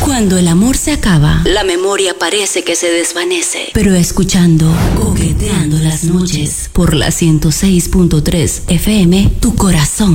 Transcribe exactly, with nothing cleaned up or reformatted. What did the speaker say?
Cuando el amor se acaba, la memoria parece que se desvanece. Pero escuchando Coqueteando las Noches por la ciento seis punto tres F M, tu corazón